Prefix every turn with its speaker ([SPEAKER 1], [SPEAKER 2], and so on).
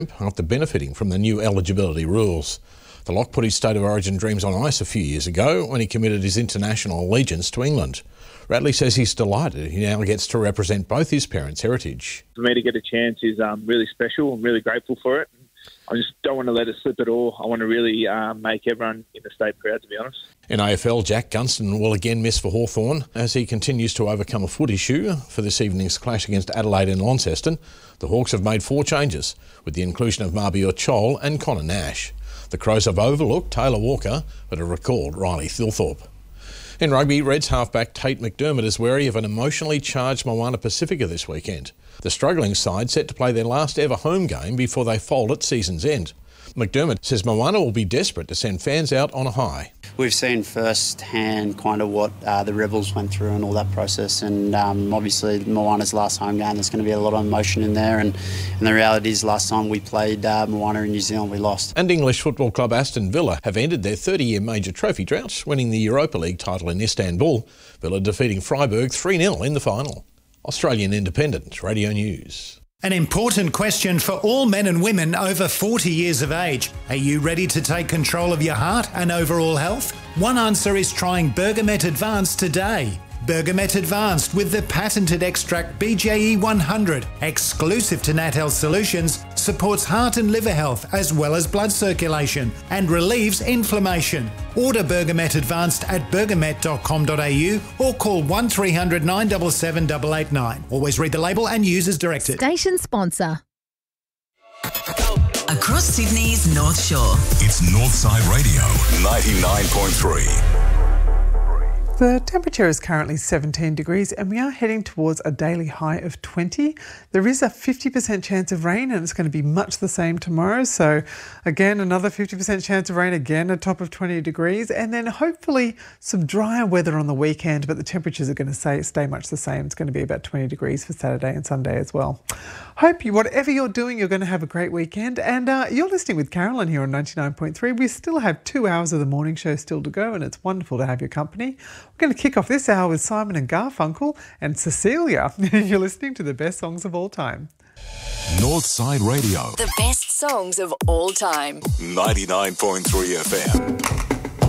[SPEAKER 1] after benefiting from the new eligibility rules. The Lock put his State of Origin dreams on ice a few years ago when he committed his international allegiance to England. Radley says he's delighted he now gets to represent both his parents' heritage.
[SPEAKER 2] For me to get a chance is really special. I'm really grateful for it. I just don't want to let it slip at all. I want to really make everyone in the state proud, to be honest.
[SPEAKER 1] In AFL, Jack Gunston will again miss for Hawthorn as he continues to overcome a foot issue for this evening's clash against Adelaide and Launceston. The Hawks have made 4 changes, with the inclusion of Mabior Chol and Connor Nash. The Crows have overlooked Taylor Walker, but have recalled Riley Thilthorpe. In rugby, Reds halfback Tate McDermott is wary of an emotionally charged Moana Pacifica this weekend. The struggling side set to play their last ever home game before they fold at season's end. McDermott says Moana will be desperate to send fans out on a high.
[SPEAKER 3] We've seen firsthand kind of what the Rebels went through and all that process, and obviously Moana's last home game, there's going to be a lot of emotion in there, and the reality is last time we played Moana in New Zealand we lost. And
[SPEAKER 1] English football club Aston Villa have ended their 30-year major trophy drought, winning the Europa League title in Istanbul. Villa defeating Freiburg 3-0 in the final. Australian Independent Radio News.
[SPEAKER 4] An important question for all men and women over 40 years of age. Are you ready to take control of your heart and overall health? One answer is trying Bergamet Advanced today. Bergamet Advanced with the patented extract BJE 100, exclusive to Nat Health Solutions, supports heart and liver health as well as blood circulation and relieves inflammation. Order Bergamet Advanced at bergamet.com.au or call 1300 977 889. Always read the label and use as directed.
[SPEAKER 5] Station sponsor. Across Sydney's North Shore.
[SPEAKER 6] It's Northside Radio 99.3.
[SPEAKER 7] The temperature is currently 17 degrees and we are heading towards a daily high of 20. There is a 50% chance of rain and it's going to be much the same tomorrow. So again, another 50% chance of rain, again, a top of 20 degrees. And then hopefully some drier weather on the weekend, but the temperatures are going to stay much the same. It's going to be about 20 degrees for Saturday and Sunday as well. Hope you, whatever you're doing, you're going to have a great weekend. And you're listening with Carolyn here on 99.3. We still have 2 hours of the morning show still to go and it's wonderful to have your company. We're going to kick off this hour with Simon and Garfunkel and Cecilia. You're listening to the best songs of all time.
[SPEAKER 6] Northside Radio.
[SPEAKER 5] The best songs of all time.
[SPEAKER 6] 99.3 FM.